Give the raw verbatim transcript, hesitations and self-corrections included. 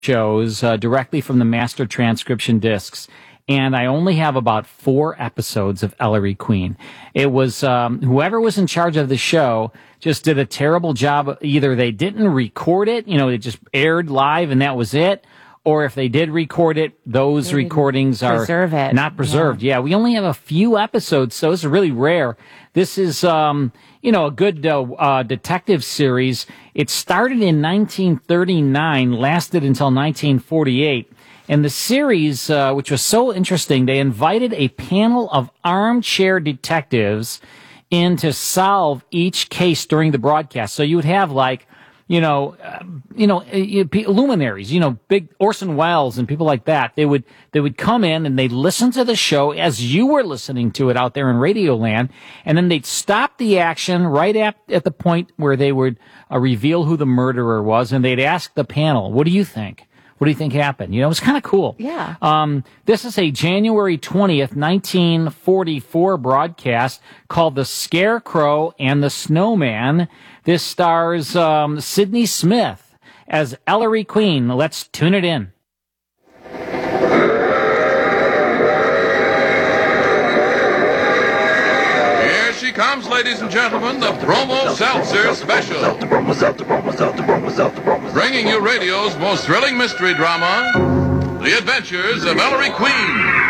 shows uh, directly from the master transcription discs. And I only have about four episodes of Ellery Queen. It was, um, whoever was in charge of the show just did a terrible job. Either they didn't record it, you know, it just aired live and that was it. Or if they did record it, those They recordings are preserve it. not preserved. Yeah. yeah, we only have a few episodes, so this is really rare. This is, um, you know, a good uh, uh, detective series. It started in nineteen thirty-nine, lasted until nineteen forty-eight. And the series, uh, which was so interesting, they invited a panel of armchair detectives in to solve each case during the broadcast. So you would have like, you know, uh, you know, uh, luminaries, you know, big Orson Welles and people like that. They would, they would come in and they'd listen to the show as you were listening to it out there in Radio Land. And then they'd stop the action right at, at the point where they would uh, reveal who the murderer was. And they'd ask the panel, what do you think? What do you think happened? You know, it was kind of cool. Yeah. Um, this is a January twentieth, nineteen forty-four broadcast called The Scarecrow and the Snowman. This stars um, Sidney Smith as Ellery Queen. Let's tune it in. Here she comes, ladies and gentlemen, the Promo Seltzer Special. Bringing you radio's most thrilling mystery drama, The Adventures of Ellery Queen.